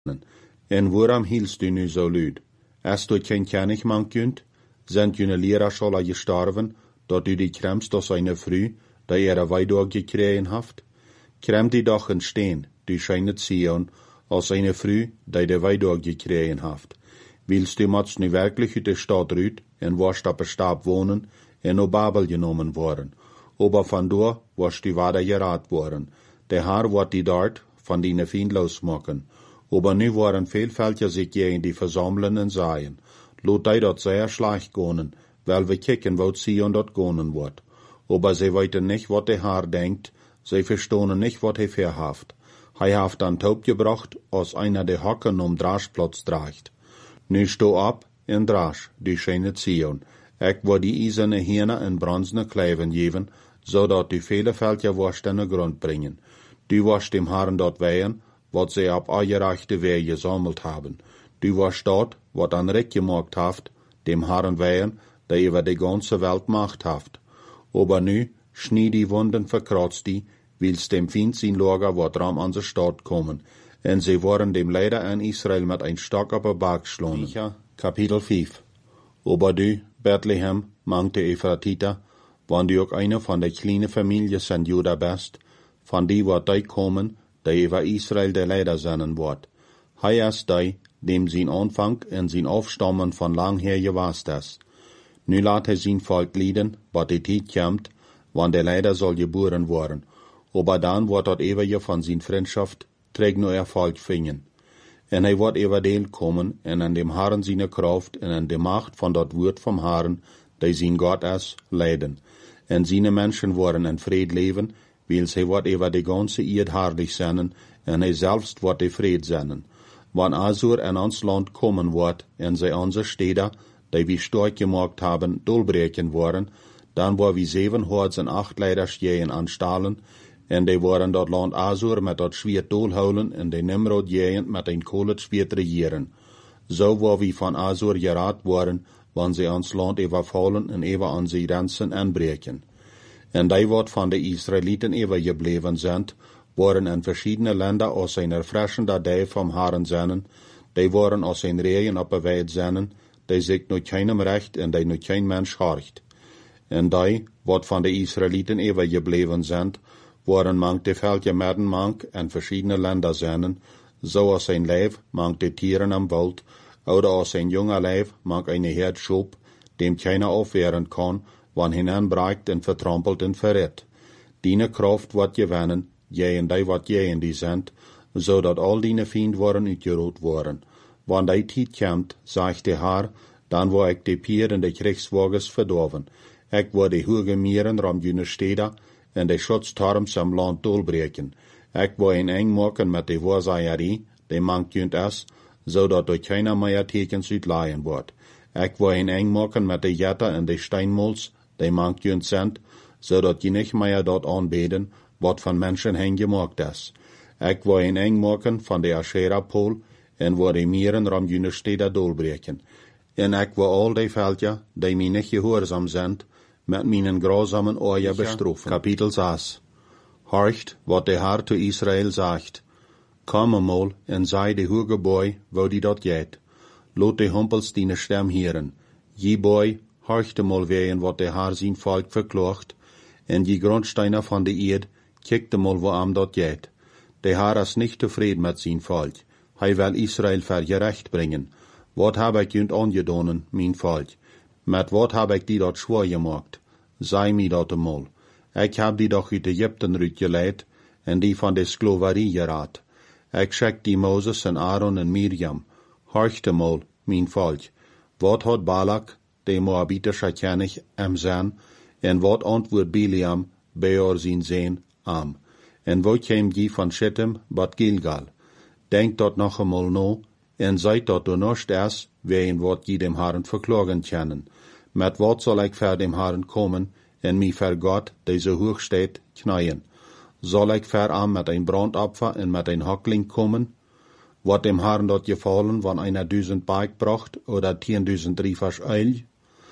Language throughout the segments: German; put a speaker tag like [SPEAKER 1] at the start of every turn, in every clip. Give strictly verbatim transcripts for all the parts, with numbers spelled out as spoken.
[SPEAKER 1] En waarom hielst u nu zo luid? Als du geen kennis man kunt, zijn jene leraars al gestorven, dat u die kremst als eine Früh, die ihre Weidog gekregen haft? Krem die doch een steen, du scheinet Zion, als eine Früh, die de Weidog gekregen haft. Willst du mats nu wirklich uit de stad ruit, en warst op een Stab wohnen, en op Babel genomen worden? Aber van door warst du weiter geraad worden. De haar wordt die dort van die Fiend losmaken. Aber nu waren vielfältige sich gegen die versammeln en sagen, lot die dort sehr schlecht gonen, weil wir kicken, wo Zion dort gonen wird. Aber sie weiten nicht, wat der Herr denkt, sie verstohnen nicht, wat er verhaft. Hij haft dann taub gebracht, als einer der Hocken um Draschplatz dracht. Nu sto ab en drasch, die schöne Zion. Ik wil die eiserne Hirne en bronzene Kleven geven, zodat die viele Fältje worst in de grond bringen. Du wirst dem Herrn dort wehen, wat sie ab eugerechte Wehe gesammelt haben. Du wirst dort, wat an Recht gemacht haft, dem Herrn wehen, der über die ganze Welt Macht haft. Aber nu, schnie die Wunden verkratzt die, willst dem Fiend sein Lager wat ram an se Stadt kommen, en sie waren dem leider an Israel mit ein Stock auf der Back geschlagen. Micha, Kapitel fünf. Aber du, Bethlehem, mangte Ephratita, wann du auch eine von der kleinen Familie von Juda bist, von die wat die kommen, der über Israel der Leider sein wird. Hij ist die, dem sein Anfang und sein Aufstammen von lang her gewast ist. Nu laat hij sein Volk lieden, wat die Zeit kommt, wann der Leider soll geboren worden. Aber dann wird dort ewige von sein Freundschaft, trägt nur Erfolg finden. En hij wird über Deel kommen, en an dem Herrn seine Kraft, en an der Macht von dort Wort vom Herrn, der sein Gott ist, leiden. En seine Menschen worden in Fried leben, weil sie wird über die ganze Erde herrlich sein, en hij selbst wird die Fried sein. Wann Asur in ons Land kommen wird, en sie unsere Städte, die wir stark gemacht haben, durchbrechen worden, dann war wie sieben Hords und acht Leiders jähen anstallen, en die waren dort Land Asur mit dort Schwert durchholen, en die Nimrod jähen mit ein Kohletschwert regieren. So war wie von Asur gerat worden, wann sie ons Land überfallen en über an sie Grenzen anbrechen. En die wat von den Israeliten übergeblieben sind, waren in verschiedene Länder aus ein erfrischender Dei vom Herrn seinen, die waren aus ein Regen op der Welt seinen, die sich nur keinem recht en die nur kein Mensch horcht. En die, wat von den Israeliten übergeblieben sind, waren mank de Völker Merden mank in verschiedene Länder seinen, so aus ein Leib mank de Tieren am Wald, oder aus ein junger Leib mank eine Herd Schub, dem keiner aufwehren kann, wann hinanbreicht en vertrampelt en verrät. Diene Kraft wat gewinnen, jeen die wat jeen die sind, so dat all diene Fiend waren uitgeroot worden. Wann die Tijd komt, sagt der Herr, dann war ik de Pier en de Kriegswagens verdorven. Ik war de hoge Mieren ram jene Städte, en de Schutzturms am Land dolbreken. Ik war in eng maken met de Wahrsagerie, die mank junt is, so dat door keiner meer tekens uitleihen wordt. Ik war in eng maken met de Jetter en de Steinmols, die mank junt sind, so dat je nicht meer dort aanbeden, wat van mensen hen gemaakt is. Ik war in eng maken van de Asherah-Pol, en waar de mieren ram jene Städte dolbreken. En ik war al die Völker, die mij nicht gehoorzaam sind, met mijn grausamen oorje bestroffen. Kapitel zes. Horcht, wat de Herr zu Israel sagt. Komm einmal en sei de hoge boy, wo die dort geht. Lot de humpels diene stem hieren. Je boy, horcht einmal wehen, wat de Herr zijn Volk verklacht, en je Grundsteiner van de Erd, kijkt einmal, wo am dort geht. De Herr is nicht tevreden met zijn Volk. Hij wil Israel ver gerecht bringen. Wat heb ik junt aangedonen, mijn Volk? Met wat heb ik die dort schwor gemaakt? Sei mi dat einmal. Ik heb die doch uit Egypten uitgeleid, en die van de Sklaverie geraad. Ik schik die Moses en Aaron en Miriam. Horcht einmal, mijn Volk. Wat had Balak, de Moabitische König, am zijn, en wat antwoord Biliam, Beor zijn zeen, am. En wat kwam die van Shittim, bat Gilgal. Denkt dat nog einmal no, en seid dat du nicht is, ween wat je dem Herrn verklagen können. Met wat zal ik ver dem Herrn kommen, en mi ver Gott, der so hoch steht, knieën? Zal ik ver am met ein Brandopfer en met ein Hackling kommen? Wat dem Herrn dort gefallen, wann einer duizend Berg bracht, oder tienduizend Riefers Eil?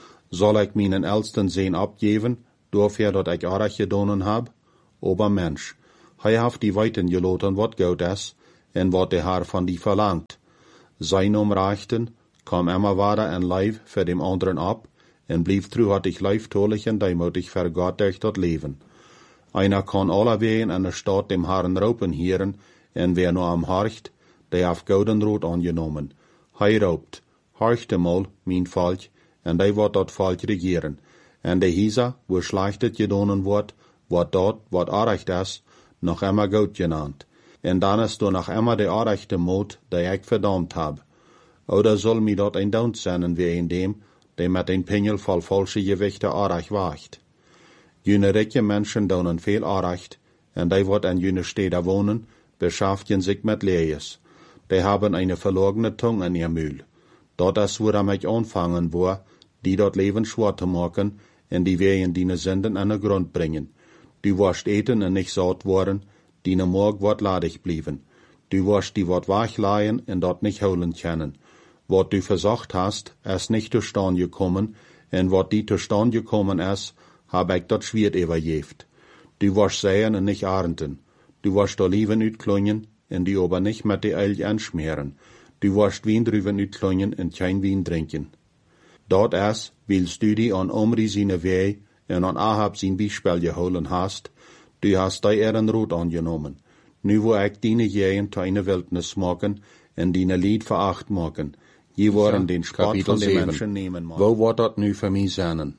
[SPEAKER 1] Zal ik meinen Älsten Sehen abgeben, dafür dat ik Arach gedonen hab? Aber Mensch, hij haft die Weiten geloten, wat gut is, en wat de Haar van die verlangt. Zijn omreichten, kwam immer weiter en Leib für dem anderen ab, en blieb truhartig leiftolig en deimotig für Gott durch dat Leben. Einer kann allerwegen an der Stadt dem Herrn ropen hieren, en wer nur am Harcht, der auf Goldenrot angenommen. Hij roopt, harchte mal, mein Volk, en die wordt dat Volk regieren. En de Hisa, wo schlechtet gedonen wordt, wordt dat, wat arecht is, noch immer gut genannt. En dan is du noch immer de arechte Mut, die ik verdammt hab. Oder soll mi dat ein Daunt sein wie ein dem, der mit ein Pingel voll falsche Gewichte arech wacht. Jene reiche Menschen donen viel arecht, en die wat an jene Städte wohnen, beschäftigen sich mit Lees. Die haben eine verlorene Tongue in ihr Mühl. Dort ist, wo er mich anfangen war, die dort Leben schwer zu machen, en die werden die Sünden an den Grund bringen. Du wirst eten en nicht satt worden, die Morg wird ladig blieben. Du wirst die Wort wachleihen en dort nicht holen können. Wat du versagt hast, ist nicht zustande gekommen, en wat die zustande gekommen ist, hab ich dort schwert überjeft. Du wirst sehen en nicht ernten. Du wirst Oliven utklungen, en die aber nicht mit de Elch anschmieren. Du wirst Wein drüben utklungen en kein Wein trinken. Dort ist, willst du die an Omri seine Weh en an Ahab sein Beispiel geholen hast, du hast die Ehrenrot angenommen. Nu wo ich deine Jähen zu einer Wildnis machen, en deine Lied veracht machen, je waren den Spott von den Menschen nehmen mag. Wo wird dat nu für mich sein?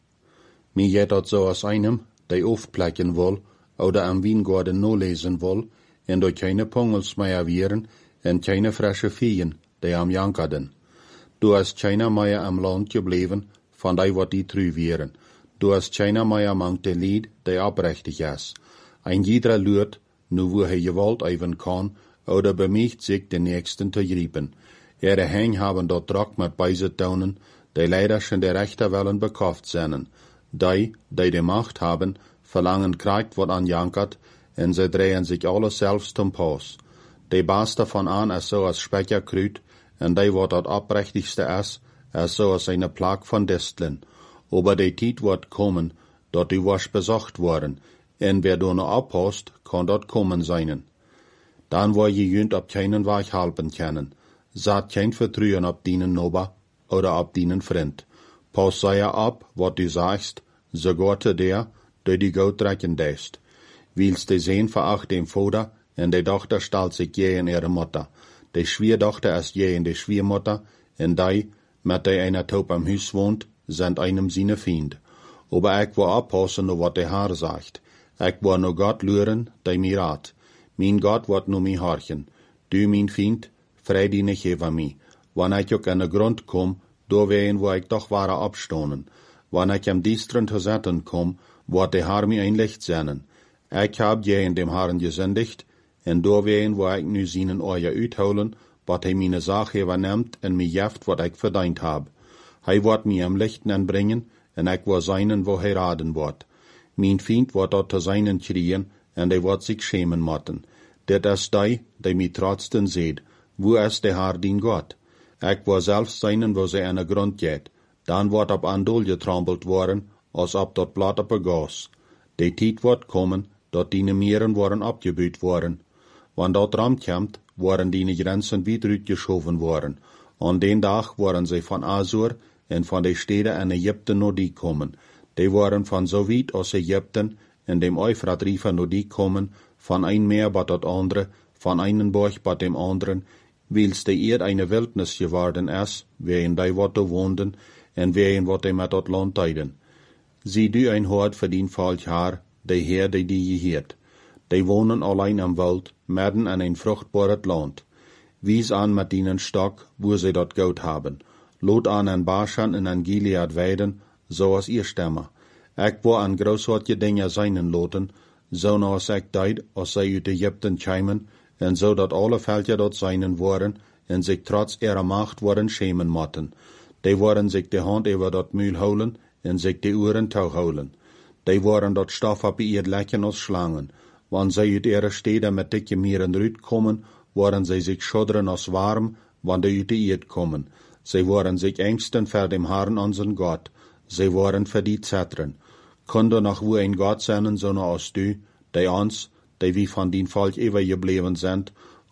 [SPEAKER 1] Mir geht dat so aus einem, der aufplecken will, oder am Weingarten no lesen will, en durch keine Pongels mehr wären, en keine frische Viehen, die am jankerden. Du hast keiner mehr am Land geblieben, von die wat die trü wären. Du hast keiner mehr among de Lied, die abrechtig ist. Ein jeder lürt, nu wo er gewollt even kann, oder bemüht sich den Nächsten zu grieben. Ihre Hänge haben dort Druck mit Beisetaunen, die leider schon der Rechte Wellen bekauft sind. Die, die die Macht haben, verlangen Krieg wat anjankert, en sie drehen sich alle selbst zum Pass. Die Baas davon an ist so als Specker krüt, en die wat dat abrechtigste ist, ist so als eine Plag von Disteln. Aber die Tijd wird kommen, dort du wirst besucht worden, en wer du noch abhast, kann dort kommen sein. Dann war je jünd ab keinen Weg halten können. Saat kein Vertrauen ab dienen Noba oder ab dienen Freund. Pass sei ab, wat du sagst, sogar zu der, der die Gott recken deist. Willst du sehen veracht dem Vater, en die Tochter stellt sich je in ihre Mutter. Die Schwiertochter ist je in die Schwiermutter, en die, mit der einer Taub am Haus wohnt, sind einem seine Feind. Aber ich will abpassen, nur wat der Herr sagt. Ich will nur Gott lüren, der mir rat. Mein Gott wird nur mich horchen. Du, mein Feind, frei die nicht über mich. Wann ich auch an den Grund komm, da wehen, wo ich doch wahre abstonen. Wann ich am Diestren zu setzen komm, wird der Herr mir ein Licht senden. Ich hab je in dem Herrn gesündigt, en da wehen, wo ich nu seinen Euer uitholen, wat hij meine Sache übernimmt en mir jeft, wat ich verdient hab. Hij wird mir am Lichten anbringen, en ich will seinen, wo hij raden wird. Mein Feind wird dort zu seinen kriegen, en der wird sich schämen motten. Dit is die, die mi trotzdem seht, wo ist der Herr din Gott? Ich will selbst seinen, wo sie an den Grund geht. Dann wird ab Andol getrampelt worden, als ob dort Blatt op Gas. Die Tijd wird kommen, dort die Meeren worden abgebüht worden. Wann dort Ram kommt, worden die Grenzen wieder geschoven worden. An den Tag waren sie von Asur en von den Städten in Ägypten nur die kommen. Die waren von so weit aus Ägypten, in dem Euphrat-Riefer nur die kommen, von ein Meer bat das andere, von einem Borch bat dem anderen, wils die Erd eine Wildnis geworden ist, wer in die Worte wohnden, en wer in Worte mit dat Land teiden. Sie du ein Hort für den Volk Haar, die Herr, die die geheert. Die wohnen allein am Wald, mitten an ein fruchtbares Land. Wies an mit ihnen Stock, wo sie dort Gold haben. Lot an an Baschan in an Gilead weiden, so als ihr Stämmer. Ich wo an großartige Dinge seinen loten, so noch als ich deid, als sie uit Ägypten kämen, en so dat alle Völker dort seinen waren, en sich trotz ihrer Macht waren schämen motten. Die waren sich die Hand über dat Mühl holen, en sich die Uhren tauch holen. Die waren dort Stoff ab ihr lecken als Schlangen. Wann sie uit ihre Städte mit dicke Mieren rüt kommen, waren sie sich schuddern als warm, wann die uit die Erd kommen. Sie waren sich ängsten vor dem Herrn unseren Gott. Sie waren für die Zetren. Kunde noch wo ein Gott sein, so als du, die uns, die wie von din Volk übergeblieben sind,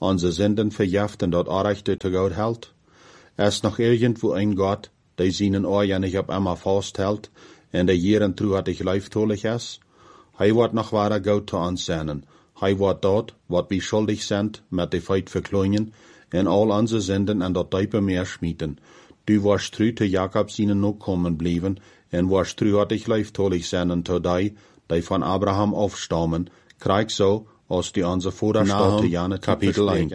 [SPEAKER 1] onze Sünden verjaft en dat Arechte te Gott hält? Es noch irgendwo ein Gott, der seinen Ohr nicht auf einmal festhält, en der jeren truhartig leiftolig is? Hij wordt noch wahrer Gott zu uns senden. Hij wordt dort, wat wir schuldig sind, mit de Feit verkleinen, en all onze Sünden an dat Diepe Meer schmieden. Du warst trü te Jakob seinen noch kommen blieben, en warst truhartig leiftolig senden zu die, die von Abraham aufstammen, krieg so, als die onze Vorderstaat Jane Kapitel eins.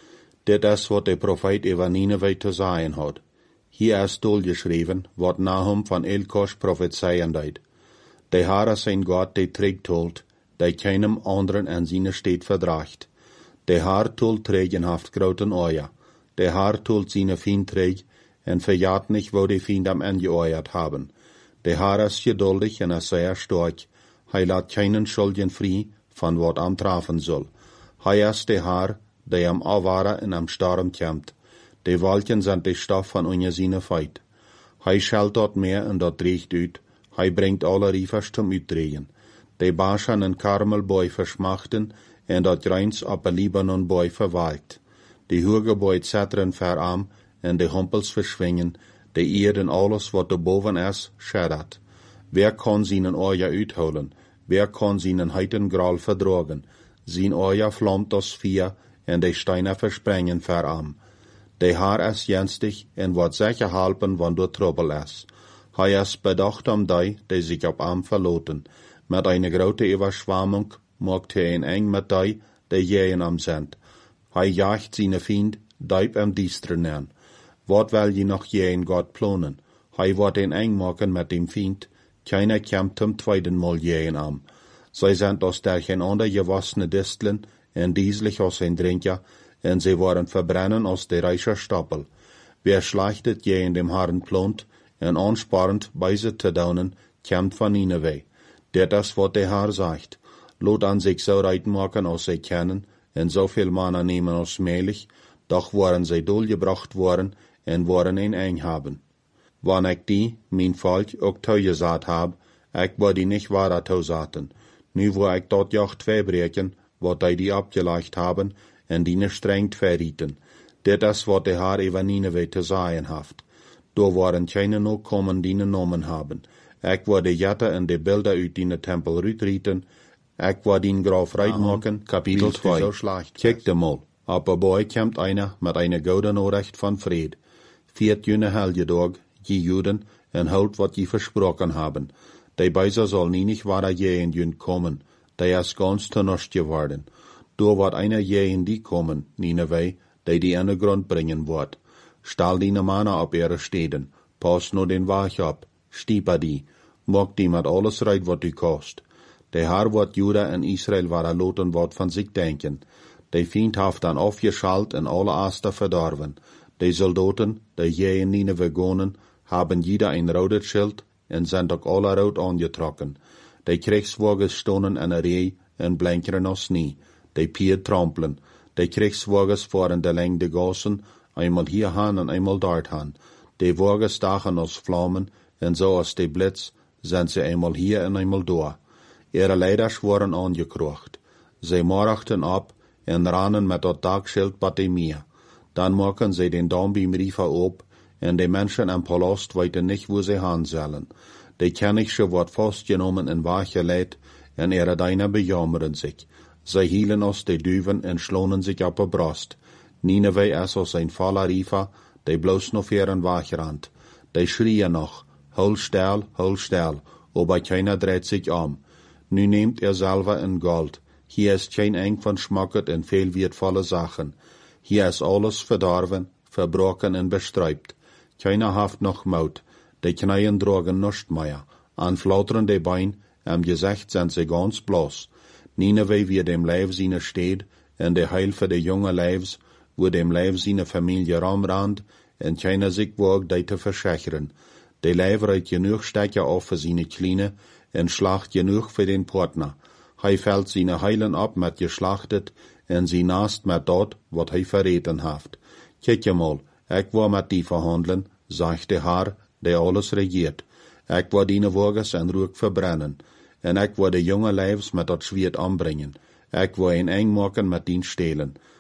[SPEAKER 1] Dit is wat de Prophet über Nineveh zu sagen hat. Hier ist geschrieben, wat Nahum von Elkosch prophezeien deed. De Herr is ein Gott, der trägt holt, der keinem anderen an seine Stadt verdracht. De Herr tult trägenhaft groten Euer. De Herr tult seine Fiend träg, en verjaht nicht, wo die Fiend am angeeuert haben. De Herr ist geduldig en is sehr stark. Hij laat keinen Schuldigen frei, von wat am trafen soll. Hij ist de Herr, der am Awara en am Sturm kämpft. De Wolken sind de Stoff von unje seine Feit. Hij schelt dort meer en dat dreigt uit. Hij bringt alle Riefers zum Uitdrehen. De Baschen en Karmelboy verschmachten en dat Reins op een Libanonboy verwalkt. De Hurgeboy zetteren verarm en de Humpels verschwingen, de Erden alles wat er boven is, scheddert. Wer kann seinen Euer uitholen? Wer kann seinen heiten Graal verdragen? Sein Euer flammt das Vier en de Steine versprengen verarm. De Haar is jenstig en wat sicher helpen wanneer Trouble is. Hij is bedacht om die, die sich op hem verloten. Met eine grote Überschwemmung maakt hij een eng met die, die gegen hem sind. Hij jaagt seine Fiend, diep em diesteren aan. Wat wil je nog gegen Gott planen? Hij wordt een eng maken met dem Fiend. Keiner kämpft hem tweeden Mal gegen hem. Zij sind aus der geen ander gewassene Disteln en dieselig aus ein Drinker, en sie waren verbrennen aus der reicher Stapel. Wer schlachtet gegen dem Herrn plant, en ansparend bei sie te daunen, kämpft von Nineveh. Dit is wat der Herr sagt. Lot an sich so reit machen, als sie kennen, en so viel Manna nehmen als möglich, doch waren sie durchgebracht worden, en waren ein eng haben. Wann ich die, mein Volk, auch teugesagt hab, ich war die nicht wahrer teusaten. Nu wo ich dort jacht verbreken, wat die die abgelegt haben, en die ne streng verrieten. Dit is wat der Herr über Nineveh te sagen haft. Da waren keine noch kommen, die ne Namen haben. Ich war de Jatte en de Bilder uit die ne Tempel ruitrieten. Ich war den Graf reitmaken, Kapitel zwei. So Kijk de mal, aber bei kommt einer mit einer gouden Nachricht von Fried. Viert jene Helgedag, die Juden, en holt wat die versprochen haben. Die Beiser soll nie nicht wahrer jehen jün kommen, der ist ganz tonnert geworden. Da wird einer jehen die kommen, Nineveh, der die an den Grund bringen wird. Stahl die Manna auf ihre Städten, pass nur den Wach ab, stieper die, mag die mit alles reit, wat die kost. Der Herr wird Juda en Israel wahrer loten wat von sich denken. Der Fiend haft dann aufgeschalt en alle Aster verdorven. Die Soldaten, die jehen Nineveh gonen, haben jeder ein rotes Schild, en sind ook alle rood angetrokken. De Kriegswagen stonden in een rij en blinkeren als nie. De pier trampelen. De Kriegswagens fahren de leng de gassen, einmal hier han en einmal dort han. De wagens stachen als vlammen, en zo als de blitz, sind sie einmal hier en einmal da. Ihre Leiders waren angekrocht. Sie marachten ab en rannen met dat dagschild bij de meer. Dan maken sie den Dambi-Briefer op, en de Menschen am Palast weten nicht, wo sie han sollen. De Königse wordt vastgenommen en wachgeleid, en ihre Diener bejammeren sich. Sie hielen aus de Düven en schlonen sich op de Brust. Nineveh is als ein voller Riefer, de bloß noch ihren Wachrand. De schrien noch, hol still, hol still, aber keiner dreht sich um. Nu nehmt er selber in Gold. Hier ist kein eng von Schmacket en viel wertvolle Sachen. Hier ist alles verdorven, verbrochen en bestreibt. Keiner haft noch Maut, de Kneien drogen nicht mehr. An flauteren de Bein, am Gesicht sind sie ganz bloß. Nineveh wie dem Leib seine steht, en de Heil für de junge Leibs, wo dem Leib seine Familie rumrannt, en keiner sich wagt, die zu verschechern. De Leib reit genug Stecker auf für seine Kleine, en schlacht genug für den Partner. Hij fällt seine Heilen ab mit geschlachtet, en sie nast mit dort, wat hij verreten haft. Kijk mal, ich war mit die verhandeln, sagt der Herr, der alles regiert. Ich war die Wagens en Ruck verbrennen, en ich war de junge Leibs mit dat Schwert anbringen. Ich war ein eng maken mit den stehlen.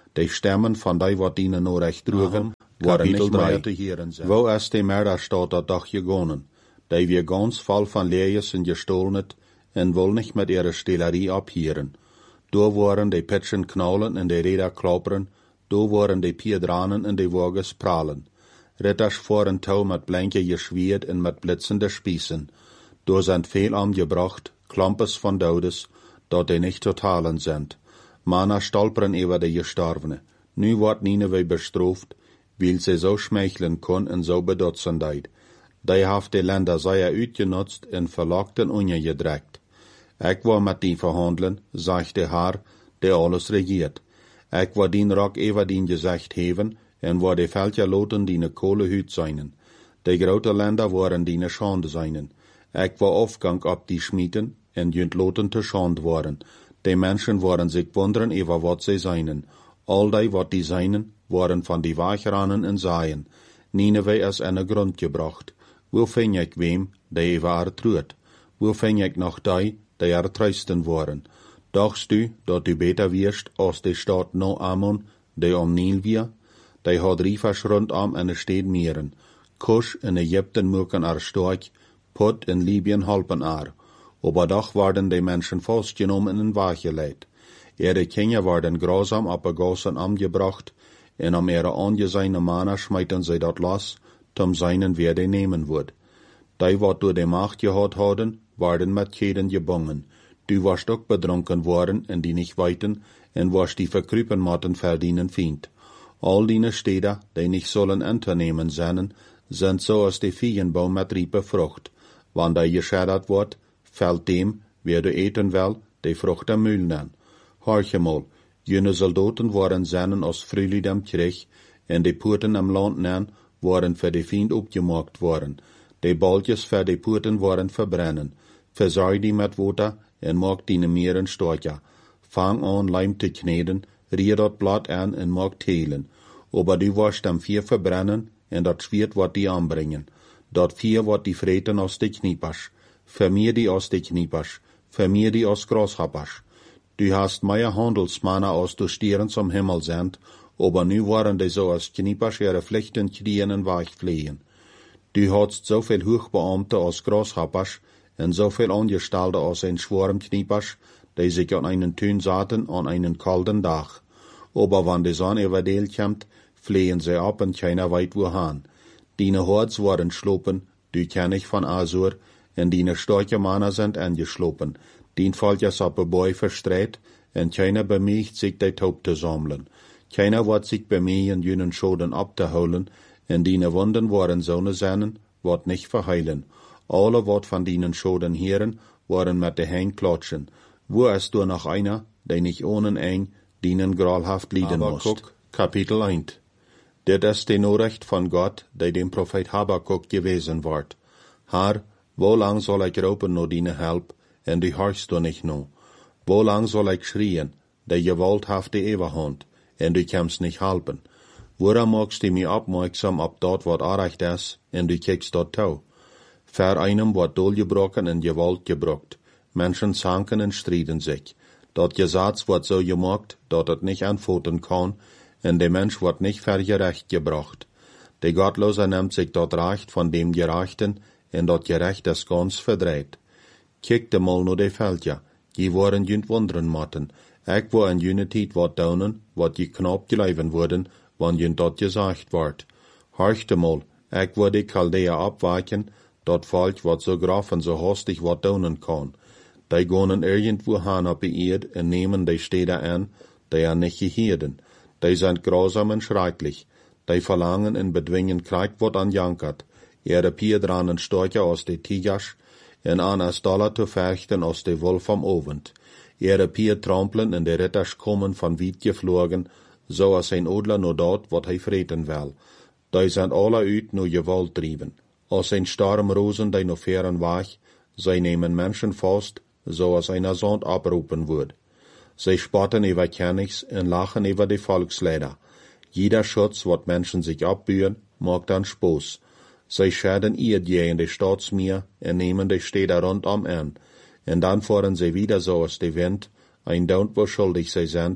[SPEAKER 1] die Stemmen van die wat dienen no recht droegen, waren nicht mehr te hören zijn. Wo is die Mörder staat dat dag gegonnen, die wir ganz voll van lees en gestohlen het, en wil nicht mit ihrer Stehlerie abhieren. Da waren die Pitschen knallen en die Räder klappern, da waren die Piedranen en die Wagens prallen. Ritters voeren touw met blanke geschweerd en met blitzende Spießen. Da sind veel angebracht, Klampes von Dodes, dat die nicht zu talen sind. Mana stolperen über die Gestorvene. Nu wordt Nineveh bestraft, weil sie so schmeicheln kon en so bedotzendheid. Die heeft die Länder sehr uitgenutzt en verlokt en ungedreckt. Ik wou met die verhandelen, zegt de Haar, die alles regiert. Ik wou dien rok over dien gezegd heven, en wou de veltje loten die kolehuid zijnen. De grote Länder waren die schande zijnen. Ik wou afgang op die schmieden, en junt loten te schande worden. De mensen waren zich wonderen over wat zij zijnen. Al die wat die zijnen, waren van die wacheranen en zaaien. Nineveh is in een grond gebracht. Wo vind ik wem, die over haar truut? Wo vind ik nog die, die er truisten waren? Dachtst du, dat du beter wirst als de stad No Ammon, die om Nil wir? Die had riefers rondom en steed meren. Kush in Egypten moeken er stork, Put in Libyen halpen er. Oberdag werden die Menschen vastgenomen en weggeleid. Ihre Kinder werden grausam abgegossen angebracht, en om ihre angezijne mannen smijten zij dat los, tom seinen wer die nemen wordt. Die wat door de macht gehad hadden, werden met keden gebongen. Du warst ook bedronken worden en die nicht weiten, en warst die verkrupen matten verdienen fiend. Al die steden, die nicht sollen unternehmen zijn, sind so als die Viehenbaum met riepe Frucht. Wanneer die geschädigt wordt, fällt dem, wer du eten will, die Frucht am Mühlen an. Horche mal, jene Soldaten waren seinen aus Frühlied am Krieg, en die Poorten am Land nan, waren für die Fiend opgemaakt worden. Die Baltjes für die Poorten waren verbrennen. Verzorg die met water, en maak die meren stortja. Fang an, Leim te kneden, rier dat blad an en maak telen. Aber du warst am vier verbrennen, en dat Schwert wat die anbringen. Dat vier wat die vreten aus de Kniepers. Vermeer die aus de Kniepers. Vermeer die aus Grashappers. Du hast mehr Handelsmannen aus de Stieren zum Himmel sind, aber nu waren die so als Kniepers ihre Pflichten kriegen en wegfliehen. Du hast so viel Hochbeamte aus Grashappers en so viel Angestellte aus ein Schwarm Kniepers, die sich an einen Tün saten an einen kalten Tag. Aber wann die Sonne überdeelt kommt, fliehen sie ab und keiner weit wohin. Dine Horts waren schlopen, du kenn ich von Asur, en dine starke Männer sind angeschlopen. Dien valt jas op een boy verstreit, en keiner bemüht sich die Taub te sammeln. Keiner wordt sich bemühen, jenen Schoden abzuholen, en dine Wunden waren so seinen, wat nicht verheilen. Alle wat van dienen Schoden heren, waren met de Hang klatschen. Wo ist du noch einer, der nicht ohne eng, dienen gralhaft lieden musst? Kapitel eins. Dit is de Nachricht von Gott, die dem Prophet Habakuk gewesen ward. Herr, wo lang soll ich roepen no diene help, en du horchst du nicht no? Wo lang soll ich schrien, die Gewalt haft die Eberhand, en du kannst nicht helpen? Woran magst du mir aufmerksam ab dort wat arrecht is, en du kiekst dort tau? Ver einem wat dolgebrochen en Gewalt gebrocht. Menschen zanken en striden sich. Dat Gesetz wordt so gemacht, dat het nicht antworten kann, en de Mensch wordt nicht vergerecht gebracht. De Gottlose nimmt sich dat Recht von dem Gerechten, en dat Gerecht is ganz verdreht. Kijk mal no de Veldja, die waren junt wonderen matten. Ik war in jene tijd wat daunen, wat je knap geleiven worden, wann junt dat gesagt ward. Horchte mal, ik war die Chaldea abwaken, dat Volk wat so graf en so hastig wat daunen kann. Die gonen irgendwo han op die Erd en nemen die Städte an, die er nicht gehirden. Die sind grausam en schrecklich. Die verlangen en bedwingen Krieg wat an jankert. Ihre Piedranen storche aus de Tigers, en an as Dollar te verchten aus de Wolf vom Ovent. Ihre Pier trampeln en de Ritters kommen van weit geflogen, so als ein Odler no dort wat hij vreten will. Die sind alle uit no Gewalt trieben. Als ein Storm rosen die no feren weg, zij nemen Menschen vast, so als einer Sand abrufen wird. Sie spotten über Königs en lachen über die Volksleider. Jeder Schutz, wat Menschen sich abbühen, mag dann Spaß. Sie schaden ihr die in die Staatsmeer en nemen die Städte rundum an. En dann fahren sie wieder so aus de Wind, ein Daunt wo schuldig sie sind,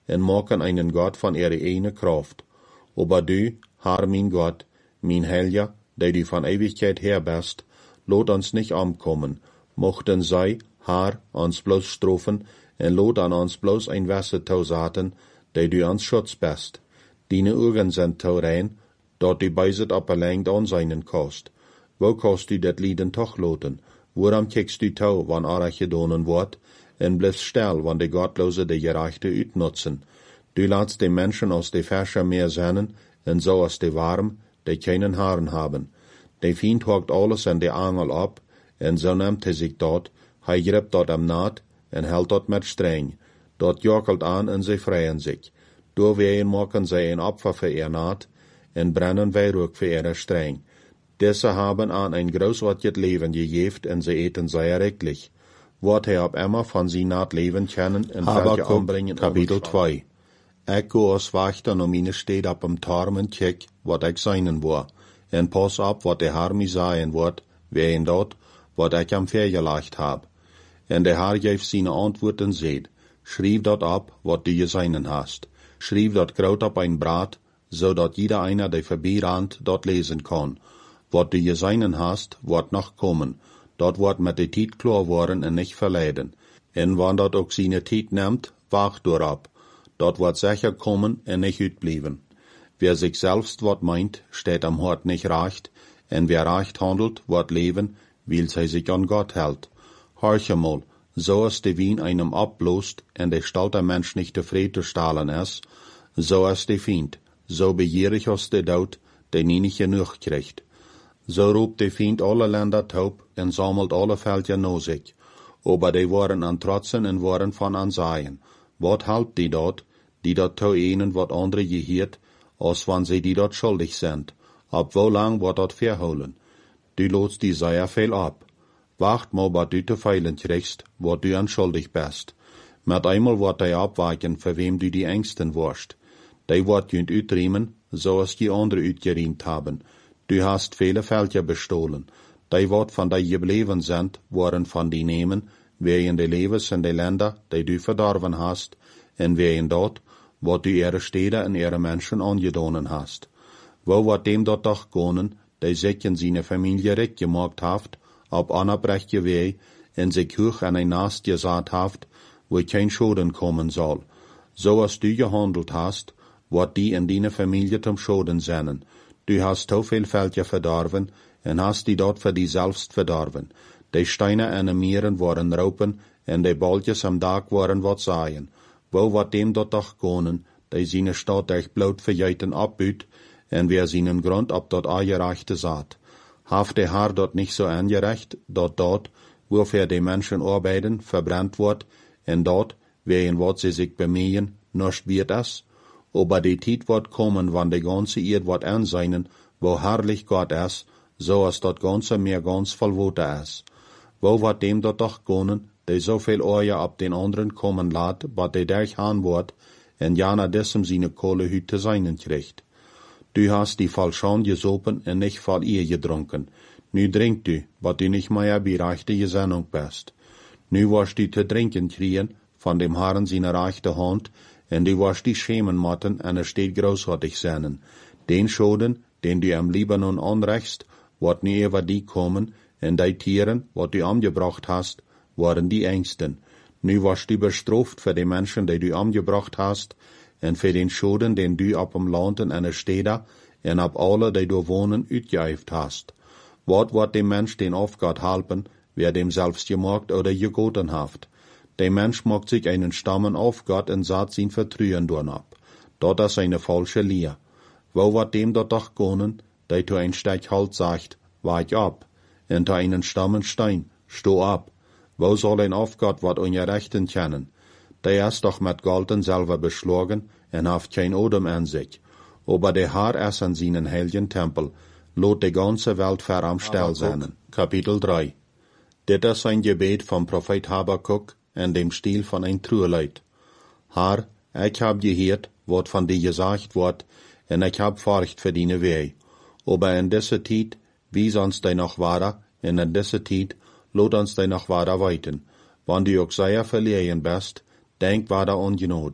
[SPEAKER 1] en maken einen Gott van ihre ene Kraft. Aber du, Herr mein Gott, mein Helger, der du von Ewigkeit her bist, lot uns nicht ankommen, mochten sei, Herr, uns bloß strofen, en lot an uns bloß ein Wasser tausaten, der du uns Schutz bist. Deine Augen sind tau rein, dort du beiset appellengt an seinen Kost. Wo kost du dat Lieden toch loten? Woran kiekst du tau, wann arach gedonen wordt, en blijf stil, wann de Gottlose de Gerechte uitnutzen? Du laatst de Menschen aus de Fäscher meer zennen, en so aus de warm, die keinen Haaren haben. De Feind hogt alles in de Angel ab, en so nimmt hij sich dort, hij greift dort am Naht, en hält dort mit streng. Dort jockelt an, en sie freien sich. Door wehen maken zij een Opfer für ihr Naht, en brennen Weihrauch für ihre streng. Diese haben an ein großartiges Leben gegeft, en sie eten sehr rechtlich. Wat hij op immer von sie Naht leben können, en welche anbringen. Kapitel zwei. Ik go als wachter om meine steed op em Torm en kijk wat ik zijn wou, en pas op wat de Herr mij zeggen wordt, ween dat, wat ik hem vergelegt heb. En de Herr geeft zijn antwoord en zegt, schrijf dat op, wat du gezien hast. Schrijf dat groot op een Blatt, zodat jeder einer, der vorbeirand, dort lesen kann. Wat du gezien hast, wordt nog kommen. Dat wordt met de tijd klar worden en nicht verleiden. En wann dat ook seine tijd neemt, wacht erop. Dat wordt sicher kommen en nicht uitbleiben. Wer sich selbst wat meint, steht am Hort nicht recht, en wer recht handelt, wird leben, weil sie sich an Gott hält. Horche mal, so ist de Wien einem abblost, en de stolter Mensch nicht tevreden stahlen ist, so ist de Feind, so begierig ist de Dood, der nie nicht genug kriegt. So roept de Feind alle Länder taub en sammelt alle Völker no sich. Aber die waren an Trotzen en waren von Ansehen. Wat helpt die dort, die dort to einen wat andere gehiert, als wann sie die dort schuldig sind? Ab wo lang wat dort verholen? Du lotst die sehr viel ab. Wacht mal, wat du te feilen kriegst, wat du an schuldig bist. Met einmal wat die abweichen, für wem du die Ängsten warst. Die wat jünt uitriemen, so als die andere uitgeriemt haben. Du hast viele Völker bestohlen. Die wat von die gebleven sind, waren von die nemen, wegen de Levens in de Länder, die du verdorven hast, en wegen dort, wat du ihre Städte en ihre Menschen angedonen hast. Wo wat dem dort doch gonen, die sich in seine Familie recht gemacht haft, ob anerbrechte weh, en sich hoch an ein Nast gesaat haft, wo kein Schaden kommen soll. So als du gehandelt hast, wat die in deine Familie zum Schaden sennen. Du hast so viel Völker verdorven, en hast die dort für die selbst verdorven. Die Steine an den Meeren waren raupen, en die Boltjes am Dag waren wat saaien. Wo wat dem dort doch gonen, die seine Stadt durch Blut verjeiten abbüt, en wer seinen Grund ab dort angereichte saat. Haft der Herr dort nicht so angerecht, dort dort, wofür die Menschen arbeiten, verbrannt wird, en dort, wegen wat sie sich bemühen, nicht wird es. Aber die Zeit wird kommen, wann die ganze Erde wird anseinen, wo herrlich Gott ist, so als dort ganze mehr ganz voll Wote ist. Wo wird dem dort doch gonen, der so viel Euer ab den anderen kommen lässt, wat der dich han wird, en ja na dessen seine Kohlehüte seinen kriegt. Du hast die voll Schand gesopen en nicht voll ihr getrunken. Nu trink du, wat du nicht mehr bei rechte Gesinnung bist. Nu wirst du zu trinken kriegen, von dem Herrn seine rechte Hand, en du wirst die schämen matten, en er steht großartig seinen. Den Schoden, den du am Libanon anrechst, wird nie über die kommen, en die Tieren, wat du angebracht hast, waren die Ängsten. Nu wirst du bestraft für die Menschen, die du angebracht hast, en für den Schoden, den du ab dem Land en einer Städte, en ab alle, die du wohnen, uitgeëift hast. Wat wird dem Mensch den Aufgott halpen, wer dem selbst gemacht oder gegoten haft? Der Mensch mag sich einen Stammen auf Gott en saat sein Vertrühen dorn ab. Dort ist eine falsche Lehr. Wo wird dem dort doch gonen, der zu ein Stück halt sagt, weich ab, en zu einen Stammen stein, sto ab. Wo soll ein Aufgott wat ungerechten kennen? Der ist doch mit Golden selber beschlagen en haft kein Odem an sich. Aber der Herr ist an seinen heiligen Tempel, lot die ganze Welt ver am Stell sein. Kapitel drei. Dit ist ein Gebet vom Prophet Habakuk in dem Stil von ein Trueleid. Herr, ich hab gehört, wat von dir gesagt wird, en ich hab Furcht für deine Weh. Aber in dieser Zeit, wies uns dein noch wahrer, en in dieser Zeit, lot uns dein noch wahrer weiten. Wann du auch sehr verliehen bist, denk wahrer ungenot.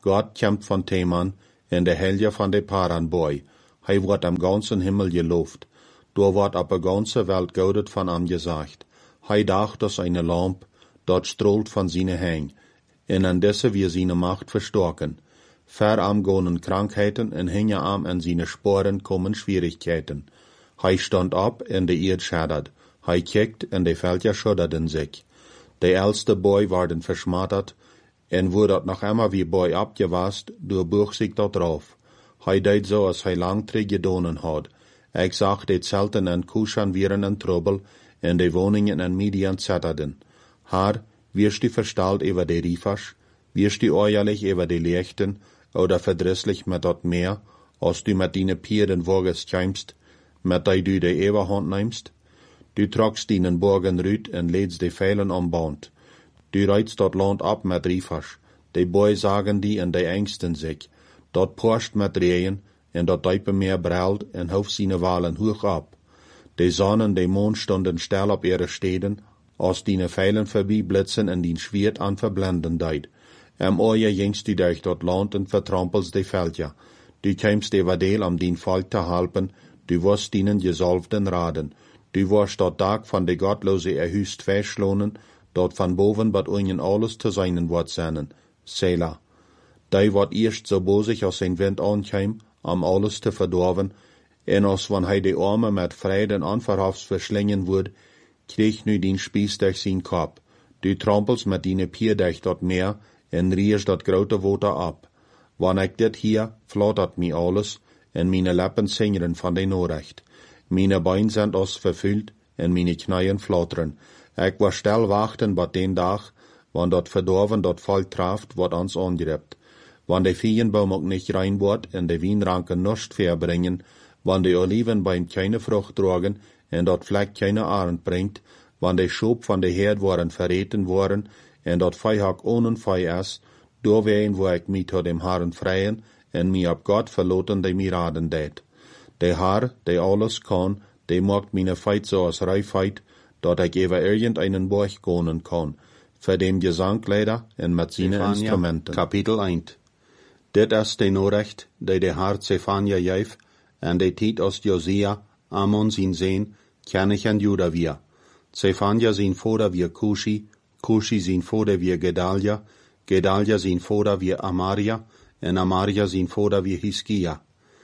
[SPEAKER 1] Gott kämpft von Teman, en de helje van de Paranboy. Hij wordt am ganzen Himmel geloofd. Door wordt op de ganze Welt goudet van am gesagt. Hij dacht als eine Lamp, dort strahlt von seine Hang. En an desse wir seine Macht verstorken. Ver am gonen Krankheiten en hinge am an seine Sporen kommen Schwierigkeiten. Hij stond op en de Erd schaddert. Hij kijkt en de Völker schudderten sich. De älste Boy worden verschmattert, en wo dat noch immer wie Boy abgewast, durchbuch sich dort drauf. Hij deed so, als hij lang terug gedonen had. Ik zag de Zelten en Kushan wieren en Trouble, en de woningen en Midian zetterden. Haar, wirst du verstalt über de Riefasch, wirst du euerlich über de Lechten, oder verdrisslich met dat Meer, als du met dine Pieren woges kämpst, met die du de Eberhand nimmst? Du tragst dinen Borgen rüt en leedst de Pfeilen omband. Du reitst dat Land ab met Riefasch, de Boy sagen die en de engsten sich. Dat porscht met Regen, en dat Duipenmeer brelt en hoeft seine Walen hoch ab. De Sonn en de Mond stonden stil op ihre Steden, als die Pfeilen voorbij blitzen en die Schwert an verblenden deed. Am oje jingst du durch dat Land en vertrampelst de Völker. Du kämst über deel om dien Volk te helpen, du wirst dienen gesalften raden. Du wirst dat Tag van de Gottlose erhüst verschlonen, dat van boven bat unjen alles te seinen wordt zennen. Selah. Die wordt eerst so bosig als zijn wind aankwam, om alles te verdorven, en als wann hij de Arme met vrede en onverhofs verschlingen wordt, kreeg nu dien Spieß durch zijn kop. Du trampelst met dine Pier durch dat Meer, en rierst dat grote water ab. Wann ik dit hier, flattert mi alles, en meine Lippen zingeren van de Norrecht. Meine Beine sind als verfüllt, en meine Knieën flatteren. Ik was stil wachten bat den Dag, wann dat verdorven dat Volk traft, wat ons angreift. Wann de Viehenbaum ook nicht rein wordt, en de Wienranken nichts verbringen, wann de Olivenbeim keine Frucht tragen, en dat Fleck keine Arend bringt, wann de Schub van de Herd worden verreten worden, en dat Feihak ohne Fei is, doorween wo ik mi tot dem Herren freien, en mi op Gott verloten de mi raden deed. De Herr, de alles kan, de maakt meine Feit so als Reifheit, dat ik über irgendeinen Borg gonen kan, für dem Gesangleider en met seine Instrumenten.
[SPEAKER 2] Kapitel eins. Dit is de Norrecht, die de Herr Zephania geef, en de tijd als Josia, Amon zijn zeen, Kenich en Juda weer. Zephania zijn vader weer Kushi, Kushi zijn vader weer Gedalia, Gedalia zijn vader weer Amaria, en Amaria zijn vader weer Hiskia.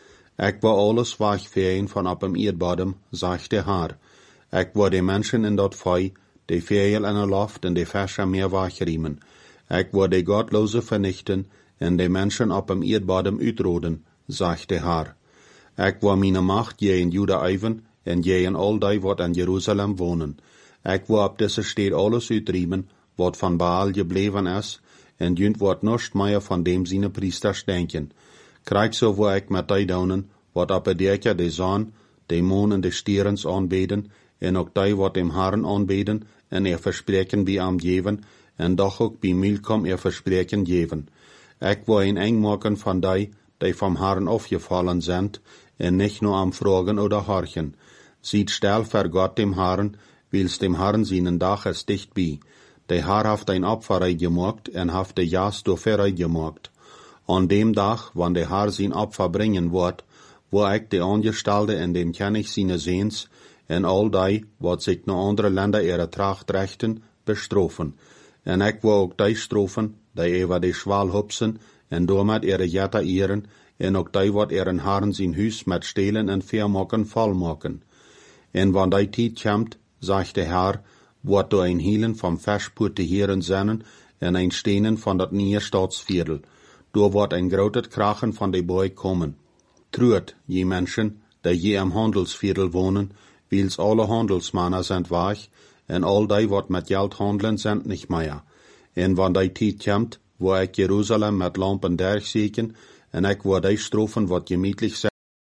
[SPEAKER 2] Ik wou alles wegveen van op hem Erdbodem, zegt de Herr. Ik wou de mensen in dat vee, de Vegel in de Luft en de Fische meer wegriemen. Ik wou de Gottloze vernichten, en de mensen op hem Erdbodem uitroden, zegt de Herr. Ik wou meine Macht je in Juda even, en je in al die wat in Jeruzalem wonen. Ik wou op deze stad alles uitriemen, wat van Baal gebleven is, en junt wordt nichts meer van dem seine Priesters denken. Krijg zo wou ik met die donen, wat op de derke de zon, de moon en de stierens aanbeden, en ook die wat dem Herren aanbeden, en er verspreken bij am geven, en doch ook bij Milkom er verspreken geven. Ik wou een eng maken van die, die vom Herren aufgefallen sind, en nicht nur am Fragen oder Horchen. Sieht still vor Gott dem Herren, wils dem Herren seinen Dach es dicht bei. Der Herr haft ein Opfer gemacht, en haft de Jas dafür gemacht. An dem Tag, wann der Herr sein Opfer bringen wird, wo ich de Angestellte en den König seine Sehens, en all die, wat sich no andere Länder ihre Tracht rechten, bestrafen. En ich wo auch die strafen, die über de Schwal hupsen, en damit ihre Jetta ehren, en ook die wat ihren Herren zijn huis met stelen en vermaken volmaken. En wann die tijd komt, zegt de Herr, wordt door een hielen van verspurte heren zennen en een stenen van dat nieuwe staatsviertel. Door wordt een groot krachen van de boy komen. Treurt, je mensen, die je am handelsviertel wonen, wils alle handelsmannen zijn weg, en al die wat met geld handelen zijn niet meer. En wann die tijd komt, wo ik Jeruzalem met lampen durchzieken, en ik wou die strofen wat gemütlich